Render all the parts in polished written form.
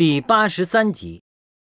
第83集。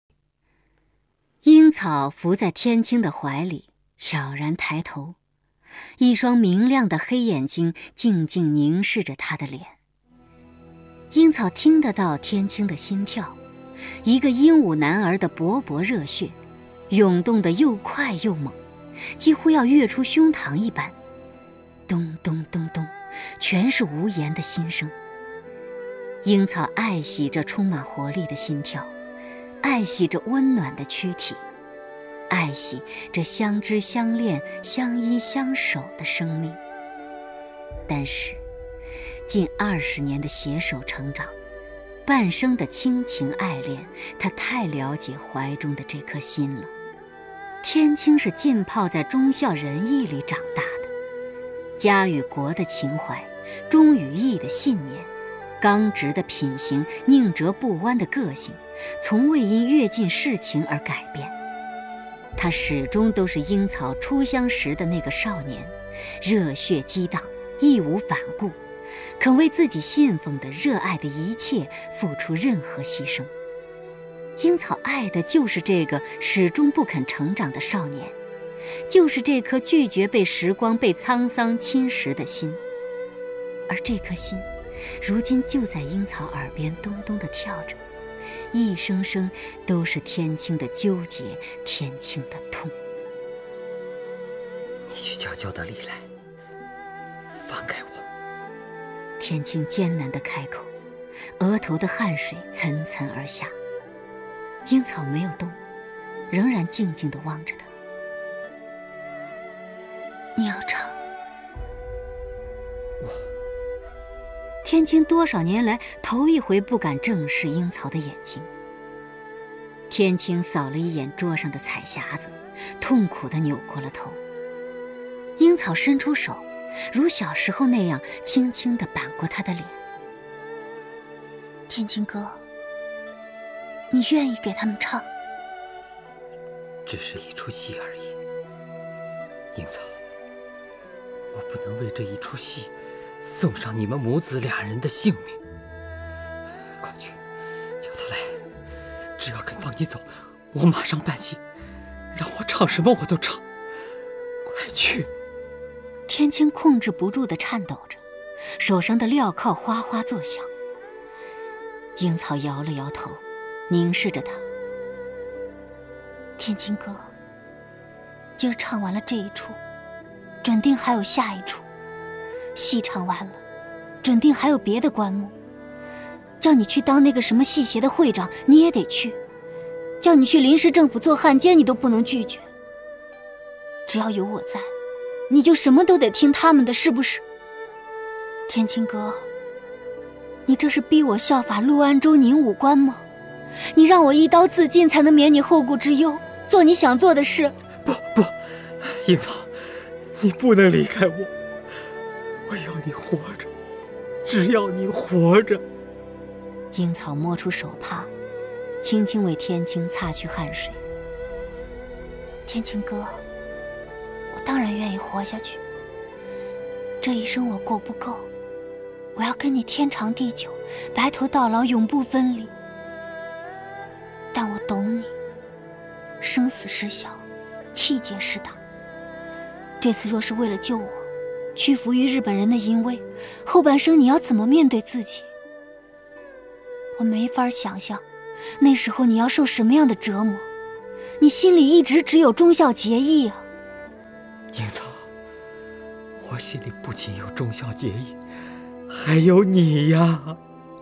樱草伏在天青的怀里，悄然抬头，一双明亮的黑眼睛静静凝视着他的脸。樱草听得到天青的心跳，一个英武男儿的勃勃热血，涌动得又快又猛，几乎要跃出胸膛一般。咚咚咚咚，全是无言的心声。樱草爱惜着充满活力的心跳，爱惜着温暖的躯体，爱惜这相知相恋相依相守的生命。但是近20年的携手成长，半生的亲情爱恋，他太了解怀中的这颗心了。天青是浸泡在忠孝仁义里长大的，家与国的情怀，忠与义的信念，刚直的品行，宁折不弯的个性，从未因阅尽世情而改变。他始终都是樱草初相识的那个少年，热血激荡，义无反顾，肯为自己信奉的热爱的一切付出任何牺牲。樱草爱的就是这个始终不肯成长的少年，就是这颗拒绝被时光被沧桑侵蚀的心。而这颗心如今就在樱草耳边咚咚地跳着，一声声都是天青的纠结，天青的痛。 你去叫焦德丽来，放开我。 天青艰难地开口，额头的汗水涔涔而下。樱草没有动，仍然静静地望着他。你要唱。天青多少年来头一回不敢正视樱草的眼睛。天青扫了一眼桌上的彩匣子，痛苦地扭过了头。樱草伸出手，如小时候那样轻轻地扳过他的脸。天青哥，你愿意给他们唱？ 只是一出戏而已。樱草，我不能为这一出戏送上你们母子2人的性命。快去叫他来，只要肯放你走，我马上办戏，让我唱什么我都唱。快去！ 天青控制不住地颤抖着，手上的镣铐哗哗作响。樱草摇了摇头，凝视着他。天青哥，今儿唱完了这一出，准定还有下一出。戏唱完了，准定还有别的官目。叫你去当那个什么戏协的会长，你也得去；叫你去临时政府做汉奸，你都不能拒绝。只要有我在，你就什么都得听他们的，是不是？天青哥，你这是逼我效法陆安州宁武官吗？你让我一刀自尽才能免你后顾之忧，做你想做的事。 不，樱草，你不能离开我。我要你活着，只要你活着。 樱草摸出手帕，轻轻为天青擦去汗水。天青哥，我当然愿意活下去。这一生我过不够，我要跟你天长地久，白头到老，永不分离。但我懂你，生死事小，气节事大。这次若是为了救我，屈服于日本人的淫威，后半生你要怎么面对自己？我没法想象，那时候你要受什么样的折磨。你心里一直只有忠孝节义啊。 樱草，我心里不仅有忠孝节义，还有你呀。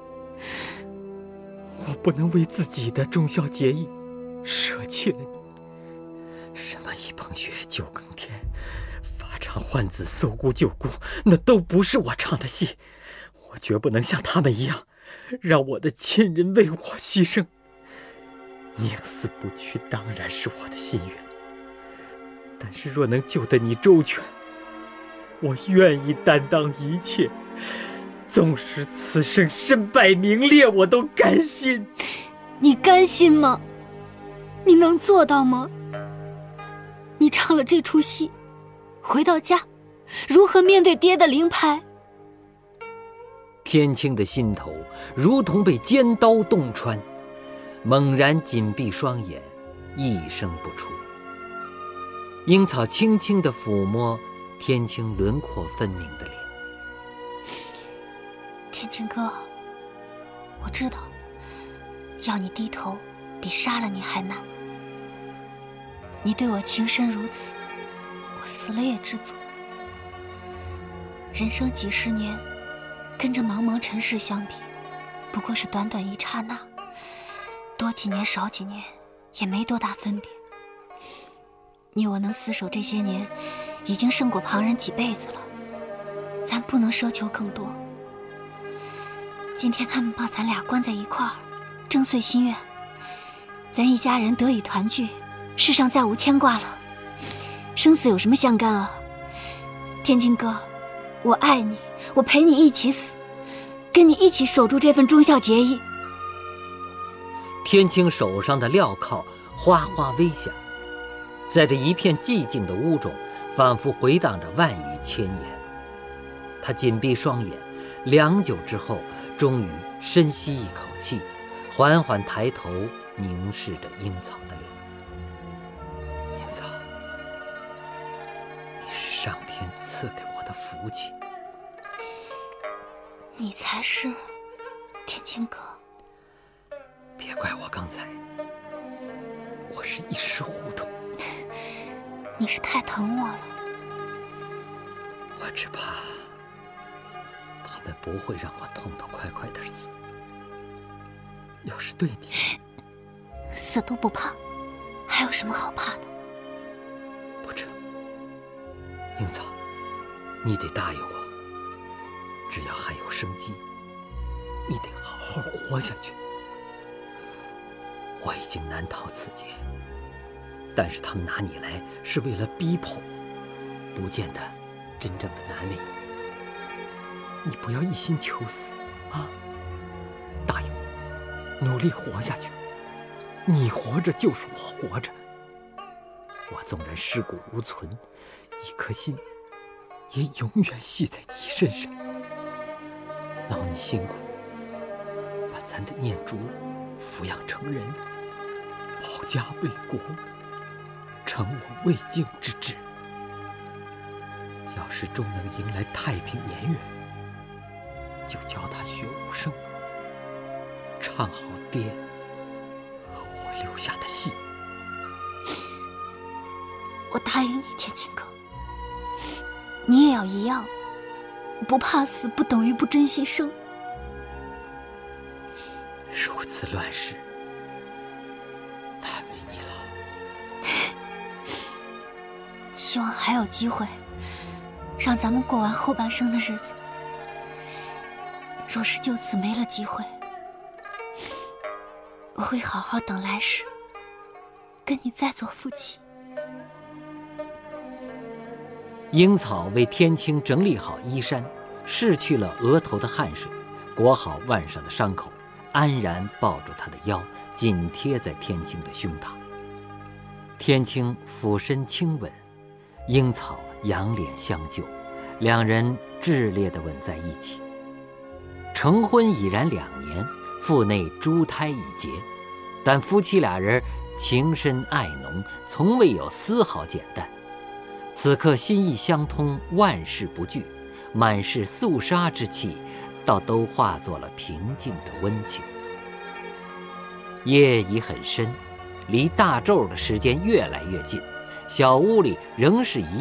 我不能为自己的忠孝节义舍弃了你。什么一捧雪9更天，发长换子搜孤救孤，那都不是我唱的戏。我绝不能像他们一样，让我的亲人为我牺牲。宁死不屈当然是我的心愿，但是若能救得你周全，我愿意担当一切，纵使此生身败名裂，我都甘心。 你甘心吗？你能做到吗？你唱了这出戏，回到家如何面对爹的灵牌？ 天青的心头如同被尖刀洞穿， 猛然紧闭双眼，一声不出。樱草轻轻地抚摸天青轮廓分明的脸。 天青哥，我知道，要你低头比杀了你还难。你对我情深如此，我死了也知足。人生几十年，跟这茫茫尘世相比，不过是短短一刹那，多几年少几年也没多大分别。你我能厮守这些年，已经胜过旁人几辈子了，咱不能奢求更多。今天他们把咱俩关在一块儿，正遂心愿，咱一家人得以团聚，世上再无牵挂了，生死有什么相干啊？天青哥，我爱你，我陪你一起死，跟你一起守住这份忠孝节义。 天青手上的镣铐哗哗微响，在这一片寂静的屋中，仿佛回荡着万语千言。他紧闭双眼，良久之后，终于深吸一口气，缓缓抬头凝视着樱草的脸。樱草，你是上天赐给我的福气。 你才是，天青哥。 别怪我刚才，我是一时糊涂。 你是太疼我了。 我只怕他们不会让我痛痛快快的死。要是对你， 死都不怕，还有什么好怕的？ 不成，樱草，你得答应我，只要还有生机，你得好好活下去。我已经难逃此劫，但是他们拿你来是为了逼迫我，不见得真正的难为你。你不要一心求死啊！答应我，努力活下去。你活着就是我活着。我纵然尸骨无存，一颗心也永远系在你身上。劳你辛苦，把咱的念珠抚养成人，保家卫国，成我未竟之志。要是终能迎来太平年月，就教他学武生，唱好爹和我留下的戏。 我答应你，天青哥，你也要一样，不怕死不等于不珍惜生。 如此乱世，难为你了。 希望还有机会，让咱们过完后半生的日子。若是就此没了机会，我会好好等来世，跟你再做夫妻。 樱草为天青整理好衣衫，拭去了额头的汗水，裹好腕上的伤口，安然抱住他的腰，紧贴在天青的胸膛。天青俯身轻吻，樱草仰脸相救，两人炽烈地吻在一起。成婚已然2年，腹内珠胎已结，但夫妻俩人情深爱浓，从未有丝毫减淡。此刻心意相通，万事不惧，满是肃杀之气，倒都化作了平静的温情。夜已很深，离大昼的时间越来越近，小屋里仍是一